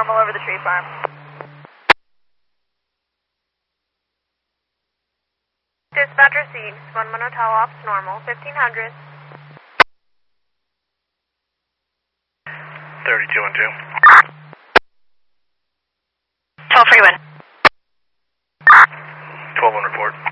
normal over the tree farm. Dispatch received. 1 Hotel Ops normal, 1500. 3212. 12 free wind. 12 on report.